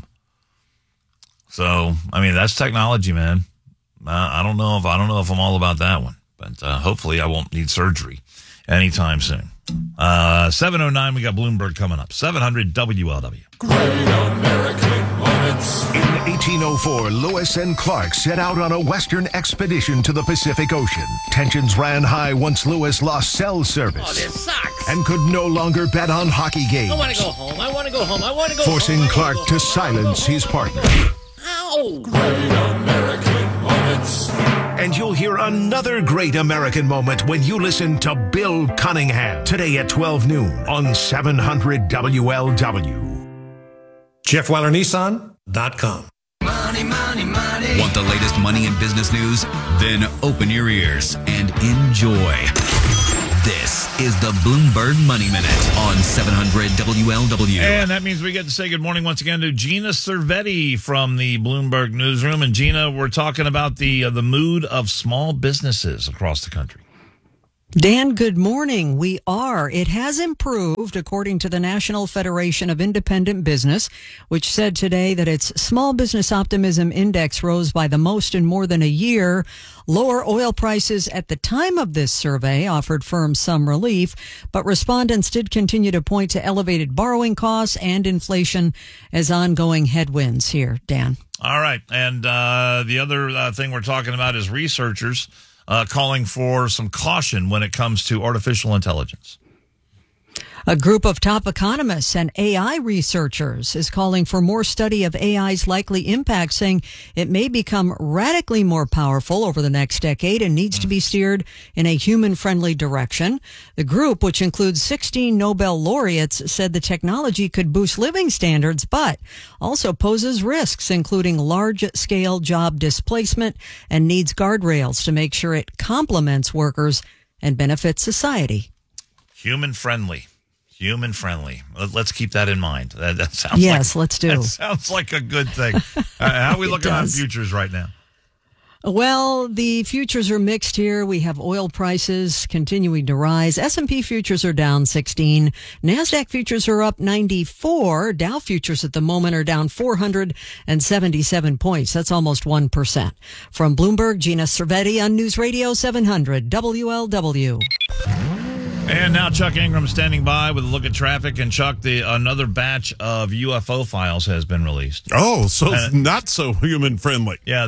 So, that's technology, man. I don't know if I'm all about that one, but hopefully I won't need surgery anytime soon. 7:09, we got Bloomberg coming up. 700 WLW. Great American Moments. In 1804, Lewis and Clark set out on a western expedition to the Pacific Ocean. Tensions ran high once Lewis lost cell service. Oh, this sucks. And could no longer bet on hockey games. I want to go home. Forcing Clark to silence his partner. Ow! Great American Moments. And you'll hear another great American moment when you listen to Bill Cunningham today at 12 noon on 700 WLW. JeffWeilerNissan.com. Money, money, money. Want the latest money and business news? Then open your ears and enjoy. This is the Bloomberg Money Minute on 700 WLW. And that means we get to say good morning once again to Gina Cervetti from the Bloomberg Newsroom. And Gina, we're talking about the mood of small businesses across the country. Dan, good morning. We are. It has improved, according to the National Federation of Independent Business, which said today that its small business optimism index rose by the most in more than a year. Lower oil prices at the time of this survey offered firms some relief, but respondents did continue to point to elevated borrowing costs and inflation as ongoing headwinds here. Dan. All right. And the other thing we're talking about is researchers calling for some caution when it comes to artificial intelligence. A group of top economists and AI researchers is calling for more study of AI's likely impact, saying it may become radically more powerful over the next decade and needs to be steered in a human-friendly direction. The group, which includes 16 Nobel laureates, said the technology could boost living standards, but also poses risks, including large-scale job displacement, and needs guardrails to make sure it complements workers and benefits society. Human-friendly. Let's keep that in mind. That sounds yes, let's do. That sounds like a good thing. How are we looking on futures right now? Well, the futures are mixed here. We have oil prices continuing to rise. S&P futures are down 16. NASDAQ futures are up 94. Dow futures at the moment are down 477 points. That's almost 1%. From Bloomberg, Gina Cervetti on News Radio 700 WLW. And now Chuck Ingram standing by with a look at traffic. And Chuck, another batch of UFO files has been released. Oh, so it's not so human friendly. Yeah,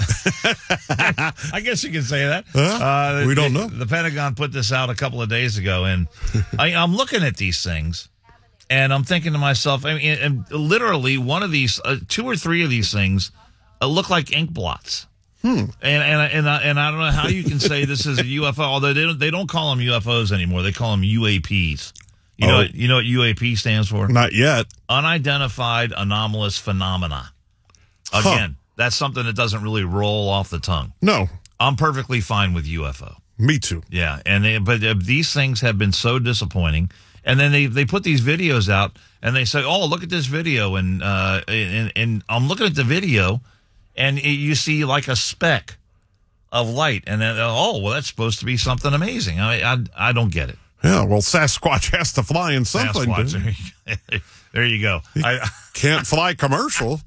I guess you can say that. We don't know. The Pentagon put this out a couple of days ago, and I'm looking at these things, and I'm thinking to myself, and literally one of these, 2 or 3 of these things look like ink blots. And I don't know how you can say this is a UFO, although they don't call them UFOs anymore. They call them UAPs. You know what UAP stands for? Not yet. Unidentified anomalous phenomena. Again, that's something that doesn't really roll off the tongue. No. I'm perfectly fine with UFO. Me too. Yeah, but these things have been so disappointing. And then they put these videos out, and they say, "Oh, look at this video," and I'm looking at the video. And you see like a speck of light, and then, that's supposed to be something amazing. I don't get it. Yeah, well, Sasquatch has to fly in something. Sasquatch. There you go. Can't fly commercial.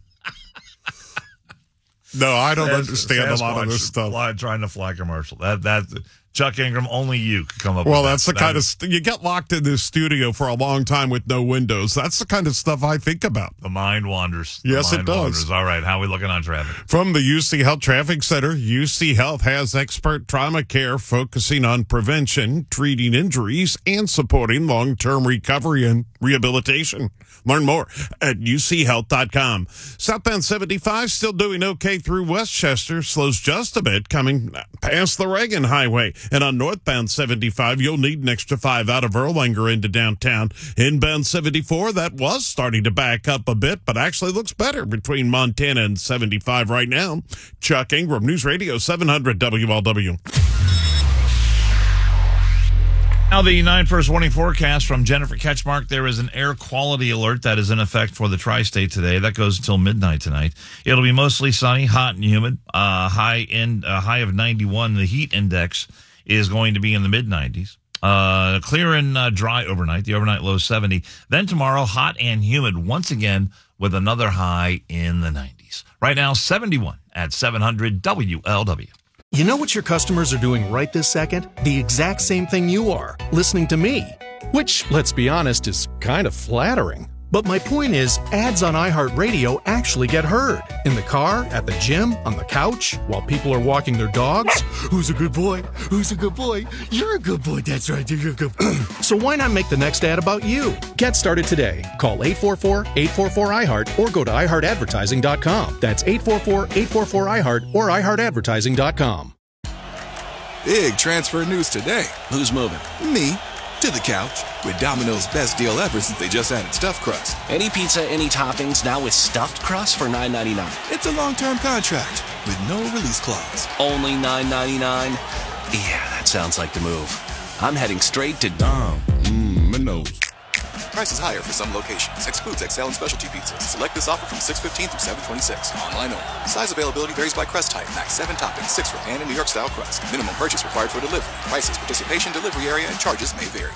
No, I don't understand a lot of this stuff. Trying to fly commercial. That Chuck Ingram, only you could come up with that. Well, that's the kind of you get locked in this studio for a long time with no windows. That's the kind of stuff I think about. The mind wanders. Yes, it does. All right, how are we looking on traffic? From the UC Health Traffic Center, UC Health has expert trauma care focusing on prevention, treating injuries, and supporting long-term recovery and rehabilitation. Learn more at uchealth.com. Southbound 75 still doing okay through Westchester. Slows just a bit coming past the Reagan Highway. And on northbound 75, you'll need an extra 5 out of Erlanger into downtown. Inbound 74, that was starting to back up a bit, but actually looks better between Montana and 75 right now. Chuck Ingram, News Radio 700 WLW. Now, the 9 first warning forecast from Jennifer Ketchmark. There is an air quality alert that is in effect for the tri-state today. That goes until midnight tonight. It'll be mostly sunny, hot, and humid. High of 91. The heat index is going to be in the mid-90s. Clear and dry overnight. The overnight low 70. Then tomorrow, hot and humid once again with another high in the 90s. Right now, 71 at 700 WLW. You know what your customers are doing right this second? The exact same thing you are, listening to me. Which, let's be honest, is kind of flattering. But my point is, ads on iHeartRadio actually get heard. In the car, at the gym, on the couch, while people are walking their dogs. Who's a good boy? Who's a good boy? You're a good boy, that's right, you're a good boy. So why not make the next ad about you? Get started today. Call 844-844-iHeart or go to iHeartAdvertising.com. That's 844-844-iHeart or iHeartAdvertising.com. Big transfer news today. Who's moving? Me. To the couch with Domino's best deal ever since they just added stuffed crust. Any pizza, any toppings, now with stuffed crust for $9.99. It's a long-term contract with no release clause. Only $9.99? Yeah, that sounds like the move. I'm heading straight to Domino's. Prices higher for some locations. Excludes XL and specialty pizzas. Select this offer from 6/15 through 7/26. Online only. Size availability varies by crust type. Max 7 toppings, 6 for pan and New York style crust. Minimum purchase required for delivery. Prices, participation, delivery area, and charges may vary.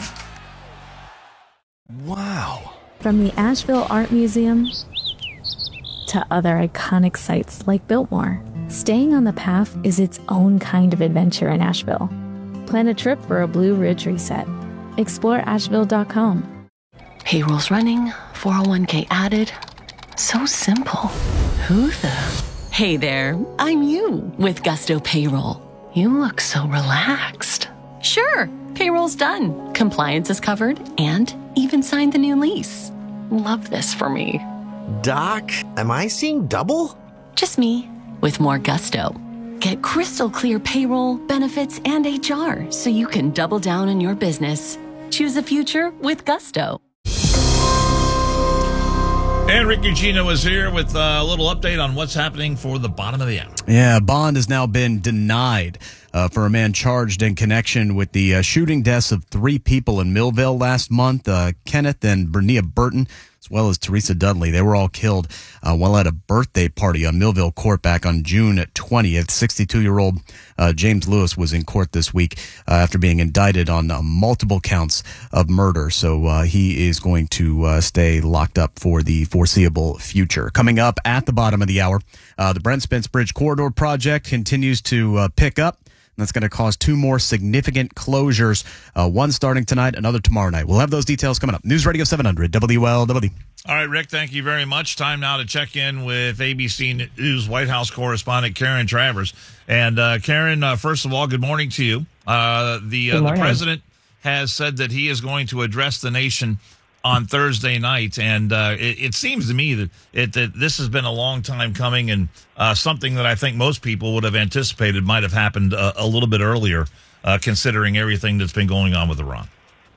Wow. From the Asheville Art Museum to other iconic sites like Biltmore, staying on the path is its own kind of adventure in Asheville. Plan a trip for a Blue Ridge reset. Explore Asheville.com. Payroll's running, 401k added. So simple. Who the? Hey there, I'm you with Gusto Payroll. You look so relaxed. Sure, payroll's done. Compliance is covered and even signed the new lease. Love this for me. Doc, am I seeing double? Just me with more gusto. Get crystal clear payroll, benefits, and HR so you can double down on your business. Choose a future with Gusto. And Rick Ucchino is here with a little update on what's happening for the bottom of the hour. Yeah, bond has now been denied for a man charged in connection with the shooting deaths of 3 people in Millville last month. Kenneth and Bernia Burton, as well as Teresa Dudley. They were all killed while at a birthday party on Millville Court back on June 20th. 62-year-old James Lewis was in court this week after being indicted on multiple counts of murder. So he is going to stay locked up for the foreseeable future. Coming up at the bottom of the hour, the Brent Spence Bridge Corridor project continues to pick up. That's going to cause 2 more significant closures, one starting tonight, another tomorrow night. We'll have those details coming up. News Radio 700 WLW. All right, Rick, thank you very much. Time now to check in with ABC News White House correspondent Karen Travers. And Karen, first of all, good morning to you. The president has said that he is going to address the nation on Thursday night, and it seems to me that this has been a long time coming, and something that I think most people would have anticipated might have happened a little bit earlier, considering everything that's been going on with Iran.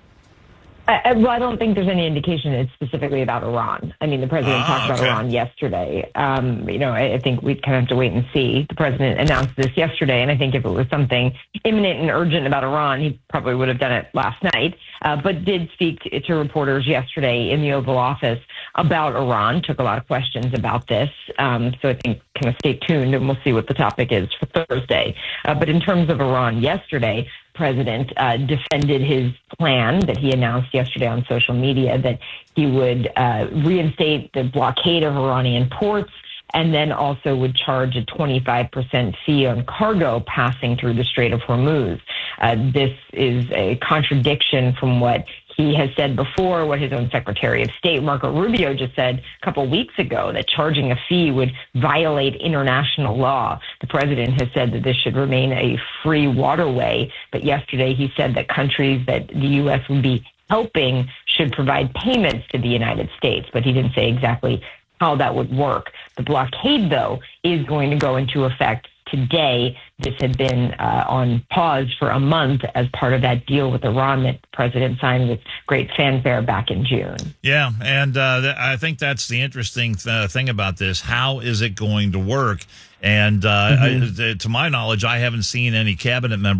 Well, I don't think there's any indication it's specifically about Iran. I mean, the president talked about Iran yesterday. I think we'd kind of have to wait and see. The president announced this yesterday, and I think if it was something imminent and urgent about Iran, he probably would have done it last night, but did speak to reporters yesterday in the Oval Office about Iran, took a lot of questions about this. So I think kind of stay tuned, and we'll see what the topic is for Thursday. But in terms of Iran yesterday, President defended his plan that he announced yesterday on social media that he would reinstate the blockade of Iranian ports and then also would charge a 25% fee on cargo passing through the Strait of Hormuz. This is a contradiction from what he has said before, what his own Secretary of State, Marco Rubio, just said a couple of weeks ago, that charging a fee would violate international law. The president has said that this should remain a free waterway, but yesterday he said that countries that the U.S. would be helping should provide payments to the United States, but he didn't say exactly how that would work. The blockade, though, is going to go into effect today. This had been on pause for a month as part of that deal with Iran that the president signed with great fanfare back in June. Yeah, and I think that's the interesting thing about this. How is it going to work? And to my knowledge, I haven't seen any cabinet members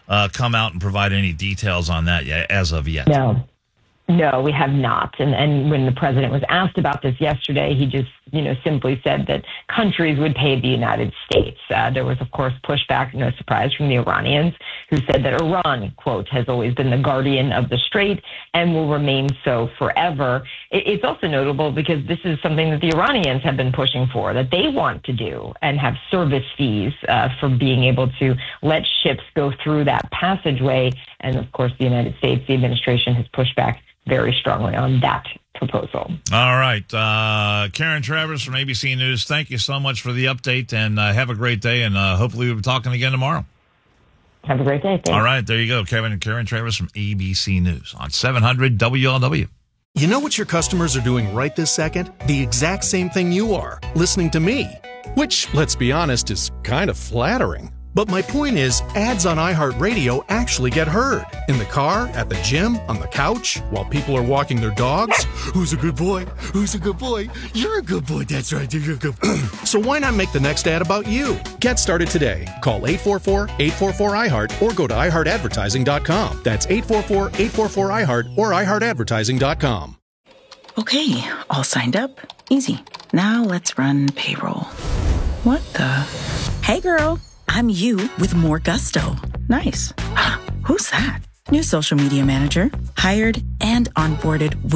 come out and provide any details on that yet, as of yet. No, we have not. And when the president was asked about this yesterday, he just, simply said that countries would pay the United States. There was, of course, pushback, no surprise, from the Iranians, who said that Iran, quote, has always been the guardian of the Strait and will remain so forever. It's also notable because this is something that the Iranians have been pushing for, that they want to do, and have service fees for being able to let ships go through that passageway. And, of course, the United States, the administration has pushed back very strongly on that proposal. All right. Karen Travers from ABC News, thank you so much for the update, and have a great day, and hopefully we'll be talking again tomorrow. Have a great day. Thanks. All right, there you go. Karen Travers from ABC News on 700 WLW. You know what your customers are doing right this second? The exact same thing you are, listening to me. Which, let's be honest, is kind of flattering. But my point is, ads on iHeartRadio actually get heard. In the car, at the gym, on the couch, while people are walking their dogs. Who's a good boy? Who's a good boy? You're a good boy. That's right. You're a good boy. So why not make the next ad about you? Get started today. Call 844-844-iHeart or go to iHeartAdvertising.com. That's 844-844-iHeart or iHeartAdvertising.com. Okay, all signed up. Easy. Now let's run payroll. What the? Hey, girl. I'm you with more gusto. Nice. Who's that? New social media manager. Hired and onboarded with